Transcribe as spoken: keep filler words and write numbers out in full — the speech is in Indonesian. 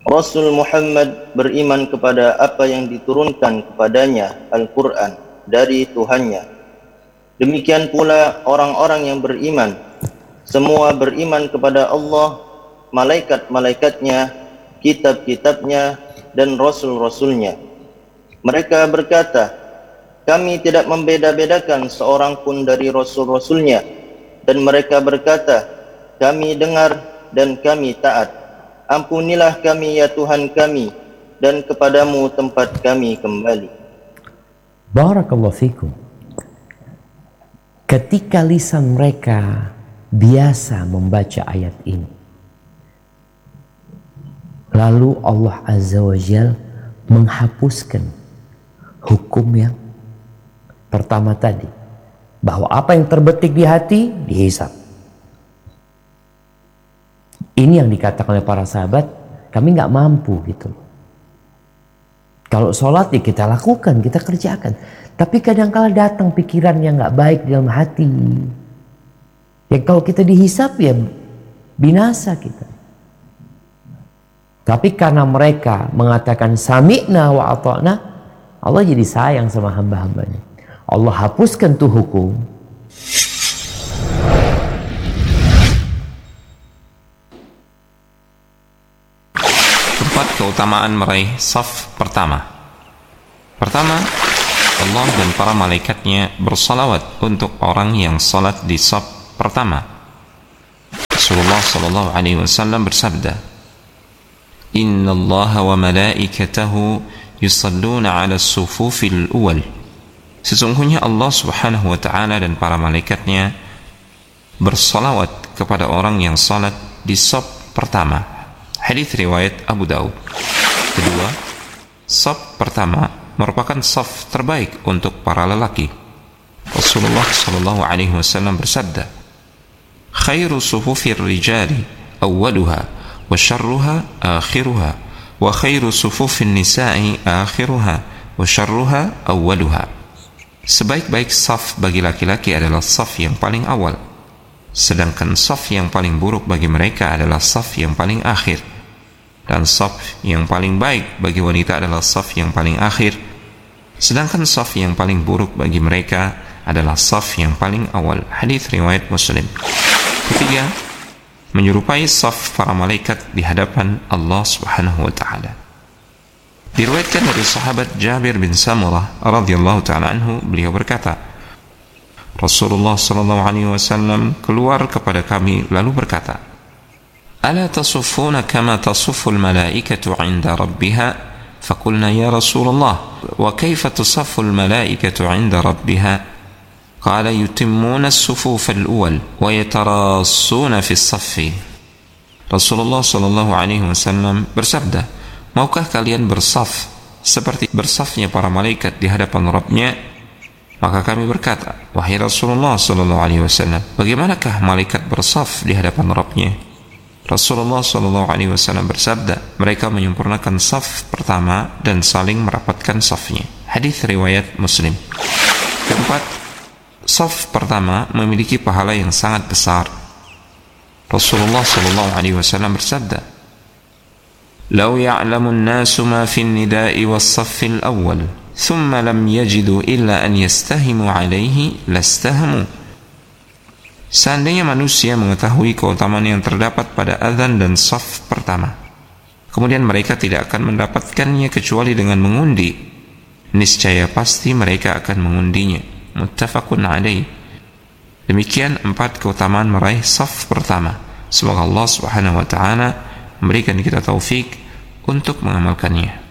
Rasul Muhammad beriman kepada apa yang diturunkan kepadanya, Al-Quran, dari Tuhannya. Demikian pula orang-orang yang beriman. Semua beriman kepada Allah, malaikat-malaikatnya, kitab-kitabnya, dan rasul-rasulnya. Mereka berkata, kami tidak membeda-bedakan seorang pun dari rasul-rasulnya. Dan mereka berkata, kami dengar dan kami taat. Ampunilah kami ya Tuhan kami, dan kepadamu tempat kami kembali. Barakallahu fikum. Ketika lisan mereka biasa membaca ayat ini, lalu Allah Azza wa Jal menghapuskan hukum yang pertama tadi, bahwa apa yang terbetik di hati dihisab. Ini yang dikatakan oleh para sahabat, kami nggak mampu gitu. Kalau sholat ya kita lakukan, kita kerjakan. Tapi kadang-kala datang pikiran yang nggak baik dalam hati. Ya kalau kita dihisab ya binasa kita. Tapi karena mereka mengatakan sami'na wa ata'na, Allah jadi sayang sama hamba-hambanya. Allah hapuskan tuh hukum. Empat keutamaan meraih saf pertama. Pertama, Allah dan para malaikatnya bersalawat untuk orang yang salat di saf pertama. Rasulullah sallallahu alaihi wasallam bersabda, Inna Allah wa malaikatahu yusalluna ala sufufil awal. Sesungguhnya Allah subhanahu wa ta'ala dan para malaikatnya bersalawat kepada orang yang salat di saf pertama. Hadis riwayat Abu Daud. Kedua, saf pertama merupakan saf terbaik untuk para lelaki. Rasulullah sallallahu alaihi wasallam bersabda, khairu sufufir rijali awwaluha wa syarruha akhiruha wa khairu sufufin nisa'i akhiruha wa syarruha awwaluha. Sebaik-baik saf bagi laki-laki adalah saf yang paling awal, sedangkan saf yang paling buruk bagi mereka adalah saf yang paling akhir. Dan saf yang paling baik bagi wanita adalah saf yang paling akhir, sedangkan saf yang paling buruk bagi mereka adalah saf yang paling awal. Hadis riwayat Muslim. Ketiga, menyerupai saf para malaikat di hadapan Allah Subhanahu wa taala. Diriwayatkan dari sahabat Jabir bin Samurah radhiyallahu taala anhu, beliau berkata, Rasulullah sallallahu alaihi wasallam keluar kepada kami lalu berkata, Ala tasuffuna kama tasuffu al-malaikatu 'inda rabbiha? Faqulna ya Rasulullah, wa kayfa tusaffu al-malaikatu 'inda rabbiha? Qala yutimmuna as-sufuf al-awwal wa yatarassuna fi as-saffi. Rasulullah sallallahu alaihi wasallam bersabda, maukah kalian bersaf seperti bersafnya para malaikat di hadapan Rabb-nya? Maka kami berkata, wahai Rasulullah sallallahu alaihi wasallam, bagaimanakah malaikat bersaf di hadapan Rabb-nya? Rasulullah sallallahu alaihi wasallam bersabda, mereka menyempurnakan saf pertama dan saling merapatkan safnya. Hadis riwayat Muslim. Keempat, saf pertama memiliki pahala yang sangat besar. Rasulullah sallallahu alaihi wasallam bersabda, "Lau ya'lamu an-nasu ma fi an-nida'i was-saff al-awwal, thumma lam yajidu illa an yastahimu 'alaihi lastahamu." Seandainya manusia mengetahui keutamaan yang terdapat pada azan dan saf pertama, kemudian mereka tidak akan mendapatkannya kecuali dengan mengundi, niscaya pasti mereka akan mengundinya. Muttafaqun alaih. Demikian empat keutamaan meraih saf pertama. Semoga Allah Subhanahu wa taala memberikan kita taufik untuk mengamalkannya.